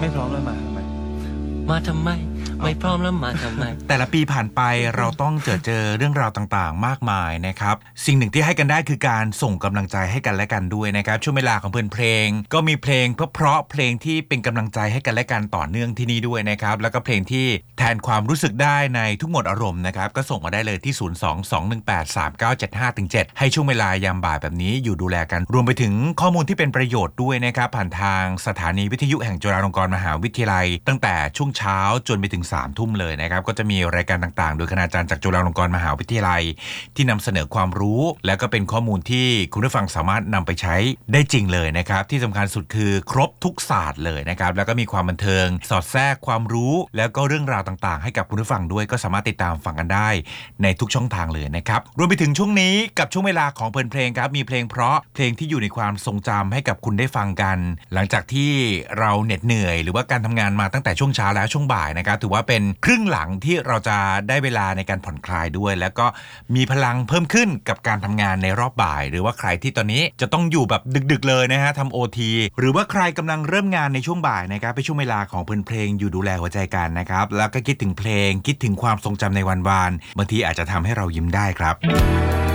ไม่พร้อมแล้วมาทำไมมาทำไมไม่พร้อมแล้วมาทำไมแต่ละปีผ่านไปเราต้องเจอเรื่องราวต่างๆมากมายนะครับสิ่งหนึ่งที่ให้กันได้คือการส่งกำลังใจให้กันและกันด้วยนะครับช่วงเวลาของเพลงก็มีเพลงเพราะเพลงที่เป็นกำลังใจให้กันและกันต่อเนื่องที่นี่ด้วยนะครับแล้วก็เพลงที่แทนความรู้สึกได้ในทุกโหมดอารมณ์นะครับก็ส่งมาได้เลยที่ 022183975-7 ให้ช่วงเวลายามบ่ายแบบนี้อยู่ดูแลกันรวมไปถึงข้อมูลที่เป็นประโยชน์ด้วยนะครับผ่านทางสถานีวิทยุแห่งจุฬาลงกรณ์มหาวิทยาลัยตั้งแต่ช่วงเช้าจนไปถึง3 ทุ่มเลยนะครับก็จะมีรายการต่างๆโดยคณาจารย์จากจุฬาลงกรณ์มหาวิทยาลัยที่นำเสนอความรู้และก็เป็นข้อมูลที่คุณผู้ฟังสามารถนำไปใช้ได้จริงเลยนะครับที่สำคัญสุดคือครบทุกศาสตร์เลยนะครับแล้วก็มีความบันเทิงสอดแทรกความรู้แล้วก็เรื่องราวต่างๆให้กับคุณผู้ฟังด้วยก็สามารถติดตามฟังกันได้ในทุกช่องทางเลยนะครับรวมไปถึงช่วงนี้กับช่วงเวลาของเพลินเพลงครับมีเพลงเพราะเพลงที่อยู่ในความทรงจำให้กับคุณได้ฟังกันหลังจากที่เราเหน็ดเหนื่อยหรือว่าการทำงานมาตั้งแต่ช่วงเช้าและช่วงบ่ายนะครับถือว่าเป็นครึ่งหลังที่เราจะได้เวลาในการผ่อนคลายด้วยแล้วก็มีพลังเพิ่มขึ้นกับการทำงานในรอบบ่ายหรือว่าใครที่ตอนนี้จะต้องอยู่แบบดึกๆเลยนะฮะทำ OT หรือว่าใครกำลังเริ่มงานในช่วงบ่ายนะครับเป็นช่วงเวลาของเพลงอยู่ดูแลหัวใจกันนะครับแล้วก็คิดถึงเพลงคิดถึงความทรงจำในวันวานบางทีอาจจะทำให้เรายิ้มได้ครับ